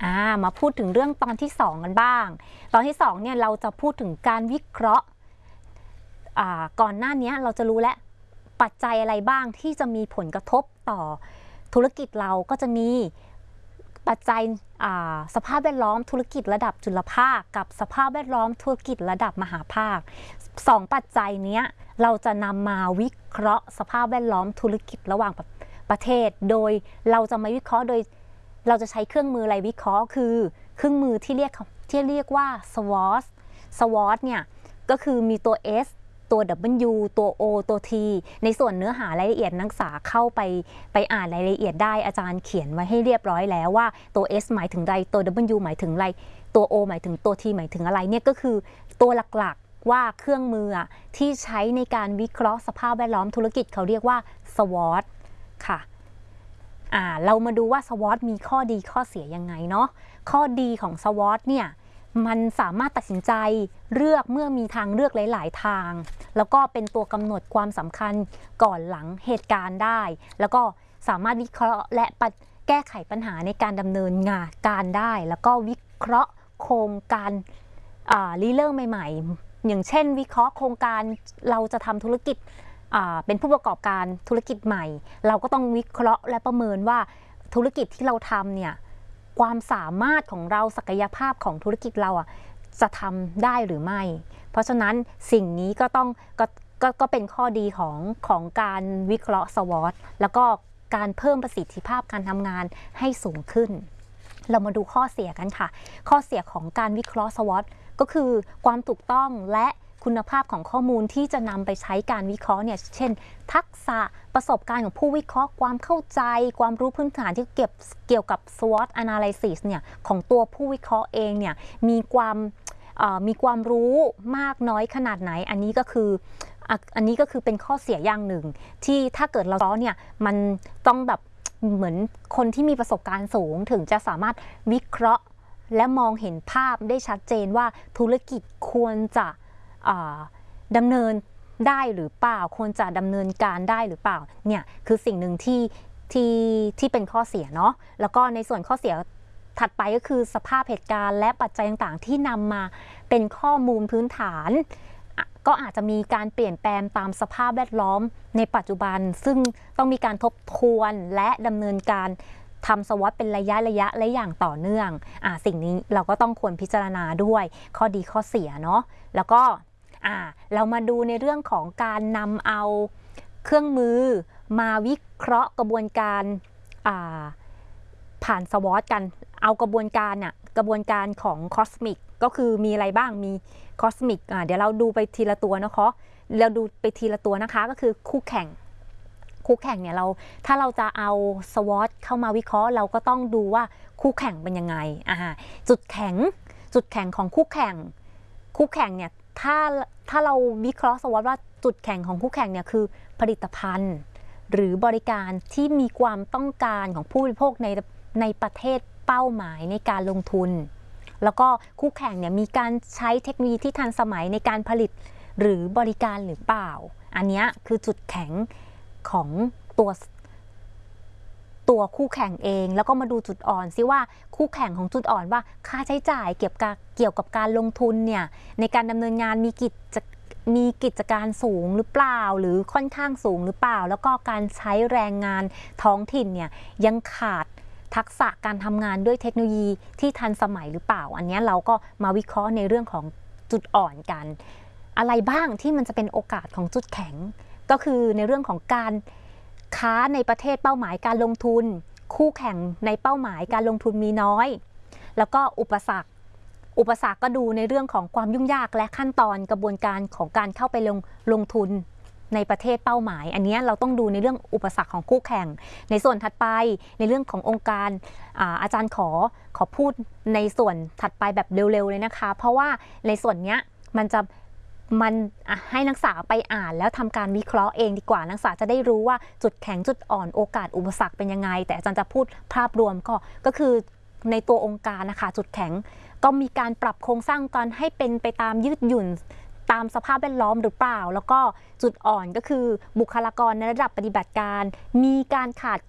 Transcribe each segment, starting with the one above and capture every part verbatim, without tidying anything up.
อ่ามาพูดถึงเรื่องตอนที่สองกันบ้างตอนที่สองเนี่ยเราจะพูดถึงการวิเคราะห์ก่อนหน้านี้เราจะรู้แล้วปัจจัยอะไรบ้างที่จะมีผลกระทบต่อธุรกิจเราก็จะมีปัจจัยสภาพแวดล้อมธุรกิจระดับจุลภาคกับสภาพแวดล้อมธุรกิจระดับมหาภาคสองปัจจัยนี้เราจะนำมาวิเคราะห์สภาพแวดล้อมธุรกิจระหว่างประเทศโดยเราจะมาวิเคราะห์โดยเราจะใช้เครื่องมืออะไรวิเคราะห์คือเครื่องมือที่เรียกที่เรียกว่า สวอต สวอต เนี่ยก็คือมีตัว S ตัว W ตัว O ตัว T ในส่วนเนื้อหารายละเอียดนักศึกษาเข้าไปไปอ่านรายละเอียดได้อาจารย์เขียนไว้ให้เรียบร้อยแล้วว่าตัว S หมายถึงอะไรตัว W หมายถึงอะไรตัว O หมายถึงตัว T หมายถึงอะไรเนี่ยก็คือตัวหลักๆว่าเครื่องมือที่ใช้ในการวิเคราะห์สภาพแวดล้อมธุรกิจเขาเรียกว่า สวอต ค่ะอ่าเรามาดูว่า สวอต มีข้อดีข้อเสียยังไงเนาะข้อดีของ สวอต เนี่ยมันสามารถตัดสินใจเลือกเมื่อมีทางเลือกหลายๆทางแล้วก็เป็นตัวกำหนดความสำคัญก่อนหลังเหตุการณ์ได้แล้วก็สามารถวิเคราะห์และแก้ไขปัญหาในการดำเนินงานการได้แล้วก็วิเคราะห์โครงการริเริ่มใหม่ๆอย่างเช่นวิเคราะห์โครงการเราจะทำธุรกิจเป็นผู้ประกอบการธุรกิจใหม่เราก็ต้องวิเคราะห์และประเมินว่าธุรกิจที่เราทำเนี่ยความสามารถของเราศักยภาพของธุรกิจเราอ่ะจะทำได้หรือไม่เพราะฉะนั้นสิ่งนี้ก็ต้องกก็ก็เป็นข้อดีของของการวิเคราะห์ สวอต แล้วก็การเพิ่มประสิทธิภาพการทำงานให้สูงขึ้นเรามาดูข้อเสียกันค่ะข้อเสียของการวิเคราะห์ สวอต ก็คือความถูกต้องและคุณภาพของข้อมูลที่จะนำไปใช้การวิเคราะห์เนี่ยเช่นทักษะประสบการณ์ของผู้วิเคราะห์ความเข้าใจความรู้พื้นฐานที่เก็บเกี่ยวกับ สวอต Analysis เนี่ยของตัวผู้วิเคราะห์เองเนี่ยมีความมีความรู้มากน้อยขนาดไหนอันนี้ก็คืออันนี้ก็คือเป็นข้อเสียอย่างหนึ่งที่ถ้าเกิดเราล้อเนี่ยมันต้องแบบเหมือนคนที่มีประสบการณ์สูงถึงจะสามารถวิเคราะห์และมองเห็นภาพได้ชัดเจนว่าธุรกิจควรจะดำเนินได้หรือเปล่าควรจะดำเนินการได้หรือเปล่าเนี่ยคือสิ่งหนึ่งที่ที่ที่เป็นข้อเสียเนาะแล้วก็ในส่วนข้อเสียถัดไปก็คือสภาพเหตุการณ์และปัจจัยต่างๆที่นำมาเป็นข้อมูลพื้นฐานก็อาจจะมีการเปลี่ยนแปลงตามสภาพแวดล้อมในปัจจุบันซึ่งต้องมีการทบทวนและดำเนินการทำ สวอต เป็นระยะระยะและอย่างต่อเนื่องอ่าสิ่งนี้เราก็ต้องควรพิจารณาด้วยข้อดีข้อเสียเนาะแล้วก็อ่าเรามาดูในเรื่องของการนำเอาเครื่องมือมาวิเคราะห์กระบวนการอ่าผ่าน สวอต กันเอากระบวนการน่ะกระบวนการของคอสมิกก็คือมีอะไรบ้างมีคอสมิกอ่าเดี๋ยวเราดูไปทีละตัวนะคะเราดูไปทีละตัวนะคะก็คือคู่แข่งคู่แข่งเนี่ยเราถ้าเราจะเอา สวอต เข้ามาวิเคราะห์เราก็ต้องดูว่าคู่แข่งเป็นยังไงอ่าจุดแข็งจุดแข็งของคู่แข่งคู่แข่งเนี่ยถ้าถ้าเราวิเคราะห์ สวอต ว่าจุดแข็งของคู่แข่งเนี่ยคือผลิตภัณฑ์หรือบริการที่มีความต้องการของผู้บริโภคในในประเทศเป้าหมายในการลงทุนแล้วก็คู่แข่งเนี่ยมีการใช้เทคโนโลยีที่ทันสมัยในการผลิตหรือบริการหรือเปล่าอันนี้คือจุดแข็งของตัวตัวคู่แข่งเองแล้วก็มาดูจุดอ่อนซิว่าคู่แข่งของจุดอ่อนว่าค่าใช้จ่ายเกี่ยวกับเกี่ยวกับการลงทุนเนี่ยในการดำเนินงานมีกิจมีกิจการสูงหรือเปล่าหรือค่อนข้างสูงหรือเปล่าแล้วก็การใช้แรงงานท้องถิ่นเนี่ยยังขาดทักษะการทำงานด้วยเทคโนโลยีที่ทันสมัยหรือเปล่าอันนี้เราก็มาวิเคราะห์ในเรื่องของจุดอ่อนกันอะไรบ้างที่มันจะเป็นโอกาสของจุดแข็งก็คือในเรื่องของการค้าในประเทศเป้าหมายการลงทุนคู่แข่งในเป้าหมายการลงทุนมีน้อยแล้วก็อุปสรรคอุปสรรคก็ดูในเรื่องของความยุ่งยากและขั้นตอนกระบวนการของการเข้าไปลงลงทุนในประเทศเป้าหมายอันนี้เราต้องดูในเรื่องอุปสรรคของคู่แข่งในส่วนถัดไปในเรื่องขององค์การ อา, อาจารย์ขอขอพูดในส่วนถัดไปแบบเร็วๆเลยนะคะเพราะว่าในส่วนนี้มันจะมันให้นักศึกษาไปอ่านแล้วทำการวิเคราะห์เองดีกว่านักศึกษาจะได้รู้ว่าจุดแข็งจุดอ่อนโอกาสอุปสรรคเป็นยังไงแต่อาจารย์จะพูดภาพรวมก็ก็คือในตัวองค์การนะคะจุดแข็งก็มีการปรับโครงสร้างการให้เป็นไปตามยืดหยุ่นตามสภาพแวดล้อมหรือเปล่าแล้วก็จุดอ่อนก็คือบุคลากรในระดับปฏิบัติการมีการขาด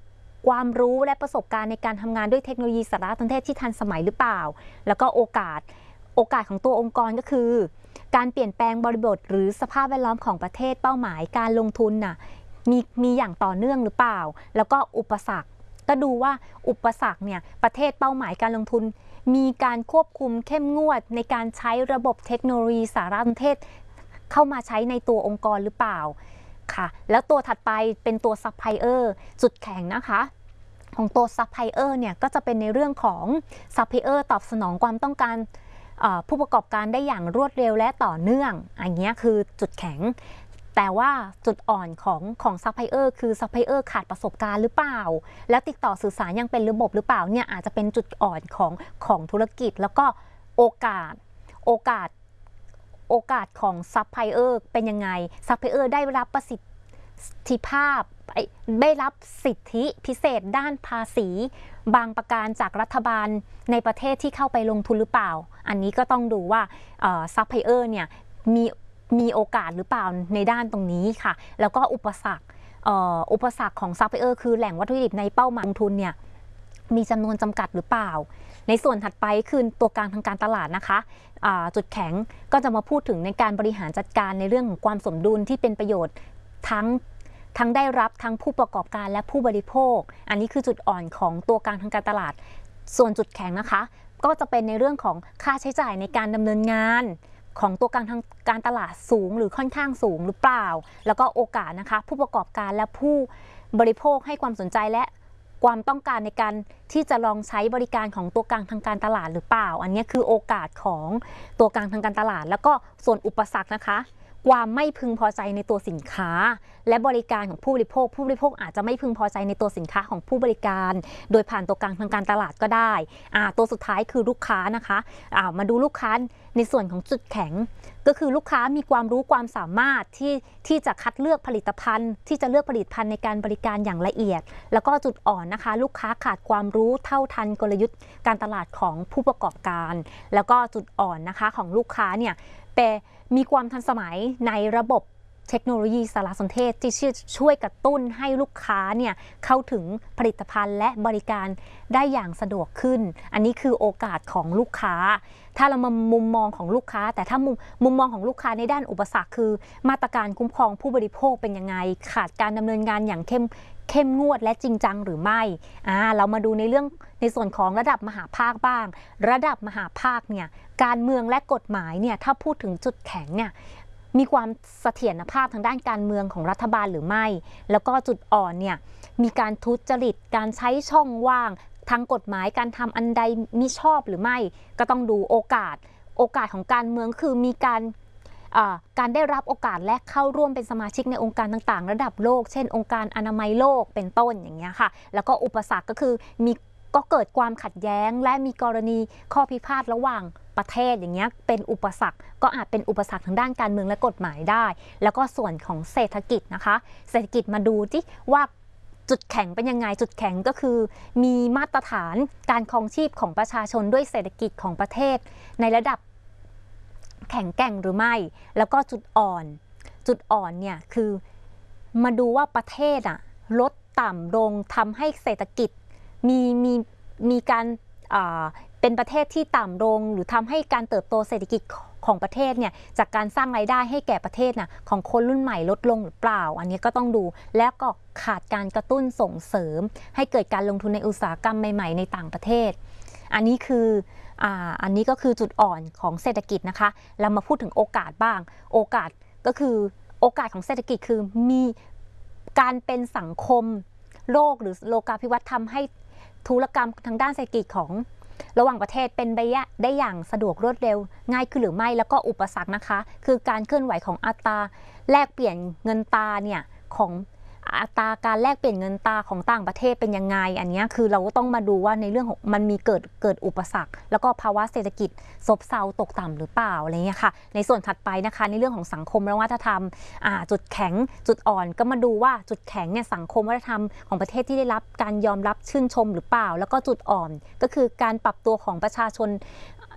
ความรู้และประสบการณ์ในการทำงานด้วยเทคโนโลยีสารสนเทศที่ทันสมัยหรือเปล่าแล้วก็โอกาสโอกาสของตัวองค์กรก็คือการเปลี่ยนแปลงบริบทหรือสภาพแวดล้อมของประเทศเป้าหมายการลงทุนน่ะมีมีอย่างต่อเนื่องหรือเปล่าแล้วก็อุปสรรคก็ดูว่าอุปสรรคเนี่ยประเทศเป้าหมายการลงทุนมีการควบคุมเข้มงวดในการใช้ระบบเทคโนโลยีสารสนเทศเข้ามาใช้ในตัวองค์กรหรือเปล่าค่ะแล้วตัวถัดไปเป็นตัวซัพพลายเออร์จุดแข็งนะคะของตัวซัพพลายเออร์เนี่ยก็จะเป็นในเรื่องของซัพพลายเออร์ตอบสนองความต้องการผู้ประกอบการได้อย่างรวดเร็วและต่อเนื่องอันนี้คือจุดแข็งแต่ว่าจุดอ่อนของของซัพพลายเออร์คือซัพพลายเออร์ขาดประสบการณ์หรือเปล่าแล้วติดต่อสื่อสารยังเป็นระบบหรือเปล่าเนี่ยอาจจะเป็นจุดอ่อนของของธุรกิจแล้วก็โอกาสโอกาสโอกาสของซัพพลายเออร์เป็นยังไงซัพพลายเออร์ได้รับประสิทธิภาพได้รับสิทธิพิเศษด้านภาษีบางประการจากรัฐบาลในประเทศที่เข้าไปลงทุนหรือเปล่าอันนี้ก็ต้องดูว่าซัพพลายเออร์เนี่ยมีมีโอกาสหรือเปล่าในด้านตรงนี้ค่ะแล้วก็อุปสรรคอุปสรรคของซัพพลายเออร์คือแหล่งวัตถุดิบในเป้าหมายลงทุนเนี่ยมีจำนวนจำกัดหรือเปล่าในส่วนถัดไปคือตัวกลางทางการตลาดนะคะจุดแข็งก็จะมาพูดถึงในการบริหารจัดการในเรื่องของความสมดุลที่เป็นประโยชน์ทั้งทั้งได้รับทั้งผู้ประกอบการและผู้บริโภคอันนี้คือจุดอ่อนของตัวกลางทางการตลาดส่วนจุดแข็งนะคะก็จะเป็นในเรื่องของค่าใช้จ่ายในการดำเนินงานของตัวกลางทางการตลาดสูงหรือค่อนข้างสูงหรือเปล่าแล้วก็โอกาสนะคะผู้ประกอบการและผู้บริโภคให้ความสนใจและความต้องการในการที่จะลองใช้บริการของตัวกลางทางการตลาดหรือเปล่าอันนี้คือโอกาสของตัวกลางทางการตลาดแล้วก็ส่วนอุปสรรคนะคะความไม่พึงพอใจในตัวสินค้าและบริการของผู้บริโภคผู้บริโภคอาจจะไม่พึงพอใจในตัวสินค้าของผู้บริการโดยผ่านตัวกลางทางการตลาดก็ได้ตัวสุดท้ายคือลูกค้านะคะมาดูลูกค้าในส่วนของจุดแข็งก็คือลูกค้ามีความรู้ความสามารถที่ที่จะคัดเลือกผลิตภัณฑ์ที่จะเลือกผลิตภัณฑ์ในการบริการอย่างละเอียดแล้วก็จุดอ่อนนะคะลูกค้าขาดความรู้เท่าทันกลยุทธ์การตลาดของผู้ประกอบการแล้วก็จุดอ่อนนะคะของลูกค้าเนี่ยเป็นมีความทันสมัยในระบบเทคโนโลยีสารสนเทศที่ช่วยกระตุ้นให้ลูกค้าเนี่ยเข้าถึงผลิตภัณฑ์และบริการได้อย่างสะดวกขึ้นอันนี้คือโอกาสของลูกค้าถ้าเรามามุมมองของลูกค้าแต่ถ้ามุมมุมมองของลูกค้าในด้านอุปสรรคคือมาตรการคุ้มครองผู้บริโภคเป็นยังไงขาดการดำเนินงานอย่างเข้มเข้มงวดและจริงจังหรือไม่อ่าเรามาดูในเรื่องในส่วนของระดับมหาภาคบ้างระดับมหาภาคเนี่ยการเมืองและกฎหมายเนี่ยถ้าพูดถึงจุดแข็งเนี่ยมีความเสถียรภาพทางด้านการเมืองของรัฐบาลหรือไม่แล้วก็จุดอ่อนเนี่ยมีการทุจริตการใช้ช่องว่างทางกฎหมายการทำอันใดมิชอบหรือไม่ก็ต้องดูโอกาสโอกาสของการเมืองคือมีการการได้รับโอกาสและเข้าร่วมเป็นสมาชิกในองค์การต่างๆระดับโลกเช่นองค์การอนามัยโลกเป็นต้นอย่างเงี้ยค่ะแล้วก็อุปสรรคก็คือมีก็เกิดความขัดแย้งและมีกรณีข้อพิพาทระหว่างประเทศอย่างเงี้ยเป็นอุปสรรคก็อาจเป็นอุปสรรคทางด้านการเมืองและกฎหมายได้แล้วก็ส่วนของเศรษฐกิจนะคะเศรษฐกิจมาดูที่ว่าจุดแข็งเป็นยังไงจุดแข็งก็คือมีมาตรฐานการครองชีพของประชาชนด้วยเศรษฐกิจของประเทศในระดับแข็งแกร่งหรือไม่แล้วก็จุดอ่อนจุดอ่อนเนี่ยคือมาดูว่าประเทศอะลดต่ำลงทำให้เศรษฐกิจมีมีมีการเป็นประเทศที่ต่ำลงหรือทำให้การเติบโตเศรษฐกิจของประเทศเนี่ยจากการสร้างรายได้ให้แก่ประเทศน่ะของคนรุ่นใหม่ลดลงหรือเปล่าอันนี้ก็ต้องดูแล้วก็ขาดการกระตุ้นส่งเสริมให้เกิดการลงทุนในอุตสาหกรรมใหม่ๆในต่างประเทศอันนี้คืออ่าอันนี้ก็คือจุดอ่อนของเศรษฐกิจนะคะเรามาพูดถึงโอกาสบ้างโอกาสก็คือโอกาสของเศรษฐกิจคือมีการเป็นสังคมโลกหรือโลกาภิวัตน์ทำให้ธุรกรรมทางด้านเศรษฐกิจของระหว่างประเทศเป็นไปได้อย่างสะดวกรวดเร็วง่ายขึ้นหรือไม่แล้วก็อุปสรรคนะคะคือการเคลื่อนไหวของอัตราแลกเปลี่ยนเงินตราเนี่ยของอัตราการแลกเปลี่ยนเงินตราของต่างประเทศเป็นยังไงอันนี้คือเราก็ต้องมาดูว่าในเรื่องของมันมีเกิดเกิดอุปสรรคแล้วก็ภาวะเศรษฐกิจซบเซาตกต่ำหรือเปล่าอะไรเงี้ยค่ะในส่วนถัดไปนะคะในเรื่องของสังคมและวัฒนธรรมจุดแข็งจุดอ่อนก็มาดูว่าจุดแข็งเนี่ยสังคมวัฒนธรรมของประเทศที่ได้รับการยอมรับชื่นชมหรือเปล่าแล้วก็จุดอ่อนก็คือการปรับตัวของประชาชน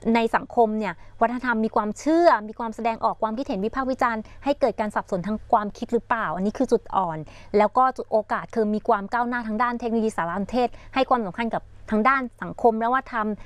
ในสังคมเนี่ยวัฒนธรรมมีความเชื่อมีความแสดงออกความคิดเห็นวิพากษ์วิจารณ์ให้เกิดการสับสนทางความคิดหรือเปล่าอันนี้คือจุดอ่อนแล้วก็จุดโอกาสคือมีความก้าวหน้าทางด้านเทคโนโลยีสารสนเทศให้ความสำคัญกับทางด้านสังคมและวัฒนธรรม